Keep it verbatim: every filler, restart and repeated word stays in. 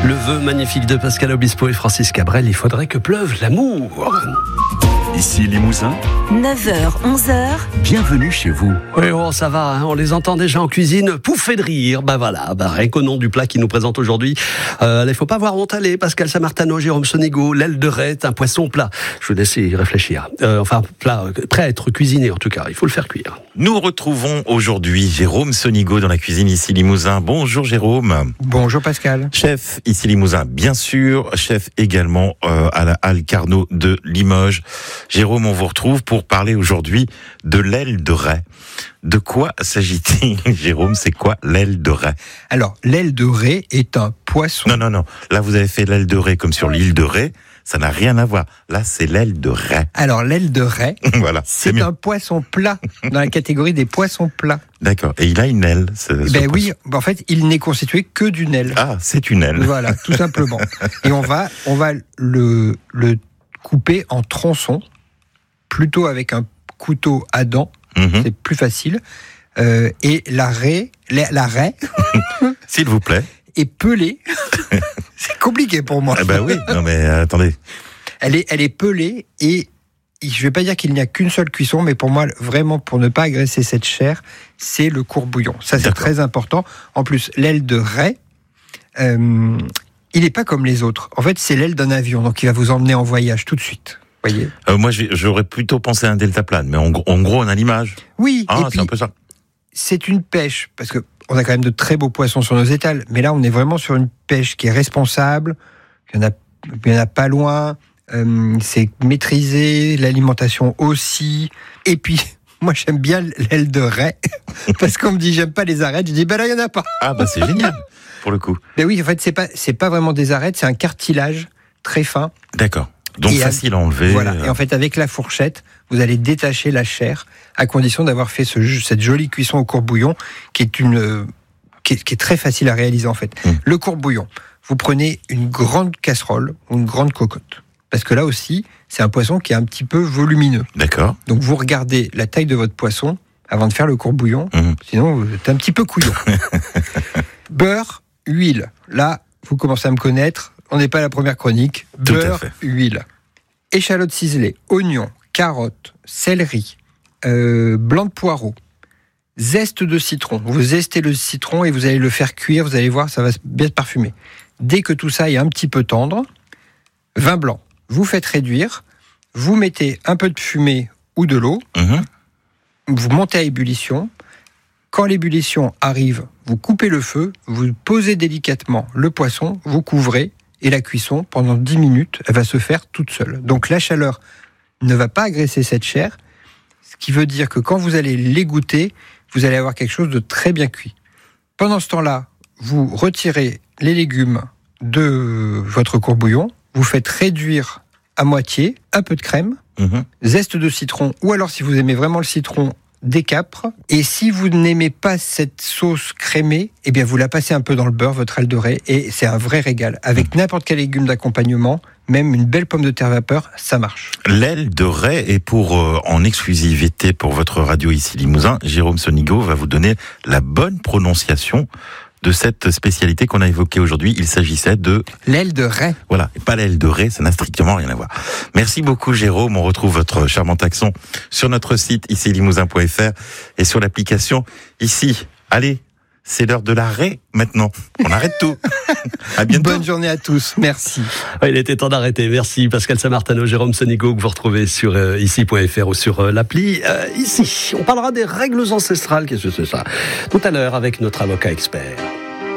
Le vœu magnifique de Pascal Obispo et Francis Cabrel, il faudrait que pleuve l'amour. Ici Limousin, neuf heures, onze heures. Bienvenue chez vous. Oui, oh, ça va, hein, on les entend déjà en cuisine pouffer de rire. Bah voilà, bah, rien qu'au nom du plat qu'ils nous présentent aujourd'hui. Euh, il faut pas avoir honte, allez, Pascal Samartano, Jérôme Sonigo, l'aile de raie est un poisson plat. Je vous laisse y réfléchir. Euh, enfin, plat, prêt à être cuisiné en tout cas, il faut le faire cuire. Nous retrouvons aujourd'hui Jérôme Sonigo dans la cuisine ici Limousin. Bonjour Jérôme. Bonjour Pascal. Chef ici Limousin, bien sûr. Chef également euh, à la Halle Carnot de Limoges. Jérôme, on vous retrouve pour parler aujourd'hui de l'aile de raie. De quoi s'agit-il, Jérôme? C'est quoi l'aile de raie? Alors, l'aile de raie est un poisson. Non, non, non. Là, vous avez fait l'aile de raie comme sur l'île de Ré. Ça n'a rien à voir. Là, c'est l'aile de raie. Alors, l'aile de raie, voilà, c'est, c'est mieux. un poisson plat, dans la catégorie des poissons plats. D'accord. Et il a une aile. Ce, ce ben poisson. oui, en fait, il n'est constitué que d'une aile. Ah, c'est une aile. Voilà, tout simplement. Et on va, on va le, le couper en tronçons, plutôt avec un couteau à dents. Mm-hmm. C'est plus facile. Euh, et la raie, la, la raie, s'il vous plaît, est pelée. C'est compliqué pour moi. Eh ben oui, non mais euh, attendez. Elle est, elle est pelée et je ne vais pas dire qu'il n'y a qu'une seule cuisson, mais pour moi, vraiment, pour ne pas agresser cette chair, c'est le courbouillon. Ça, c'est D'accord. très important. En plus, l'aile de raie, euh, il n'est pas comme les autres. En fait, c'est l'aile d'un avion, donc il va vous emmener en voyage tout de suite. Voyez. Euh, moi, j'ai- j'aurais plutôt pensé à un deltaplane, mais en, gros- en gros, on a l'image. Oui, Ah, et c'est puis, un peu ça. c'est une pêche, parce que on a quand même de très beaux poissons sur nos étals, mais là, on est vraiment sur une pêche qui est responsable, il n'y en, en a pas loin, euh, c'est maîtrisé, l'alimentation aussi, et puis, moi, j'aime bien l'aile de raie, parce qu'on me dit, j'aime pas les arêtes, je dis, ben là, il n'y en a pas. Ah bah c'est génial, pour le coup. Ben oui, en fait, c'est pas, c'est pas vraiment des arêtes, c'est un cartilage très fin. D'accord. Donc Et facile à enlever. Voilà. euh, Et en fait, avec la fourchette, vous allez détacher la chair, à condition d'avoir fait ce, cette jolie cuisson au courbouillon, qui est une, euh, qui est, qui est très facile à réaliser en fait. Mmh. Le courbouillon, vous prenez une grande casserole ou une grande cocotte, parce que là aussi, c'est un poisson qui est un petit peu volumineux. D'accord. Donc vous regardez la taille de votre poisson avant de faire le courbouillon, Mmh. sinon vous êtes un petit peu couillon. Beurre, huile. Là, vous commencez à me connaître. On n'est pas à la première chronique. Tout à Beurre, fait. huile. Échalotes ciselées, oignons, carottes, céleri, euh, blanc de poireau, zeste de citron. Vous zestez le citron et vous allez le faire cuire. Vous allez voir, ça va bien se parfumer. Dès que tout ça est un petit peu tendre, vin blanc. Vous faites réduire. Vous mettez un peu de fumée ou de l'eau. Mhm. Vous montez à ébullition. Quand l'ébullition arrive, vous coupez le feu, vous posez délicatement le poisson, vous couvrez, et la cuisson, pendant dix minutes, elle va se faire toute seule. Donc la chaleur ne va pas agresser cette chair, ce qui veut dire que quand vous allez l'égoutter, vous allez avoir quelque chose de très bien cuit. Pendant ce temps-là, vous retirez les légumes de votre courbouillon, vous faites réduire à moitié, un peu de crème, Mhm. zeste de citron, ou alors si vous aimez vraiment le citron, des capres. Et si vous n'aimez pas cette sauce crémée, eh bien vous la passez un peu dans le beurre, votre aile de raie, et c'est un vrai régal. Avec n'importe quel légume d'accompagnement, même une belle pomme de terre vapeur, ça marche. L'aile de raie est pour, euh, en exclusivité pour votre radio ici Limousin, Jérôme Sonigo va vous donner la bonne prononciation de cette spécialité qu'on a évoquée aujourd'hui. Il s'agissait de... L'aile de raie. Voilà, et pas l'aile de raie, ça n'a strictement rien à voir. Merci beaucoup Jérôme, on retrouve votre charmant accent sur notre site ici limousin point f r et sur l'application ici. Allez, c'est l'heure de la raie maintenant, on arrête tout. À bientôt. Bonne journée à tous, merci. Ouais, il était temps d'arrêter. Merci Pascal Samartano, Jérôme Sonigo, que vous retrouvez sur euh, ici point f r ou sur euh, l'appli. Euh, ici, on parlera des règles ancestrales. Qu'est-ce que c'est ça? Tout à l'heure avec notre avocat expert.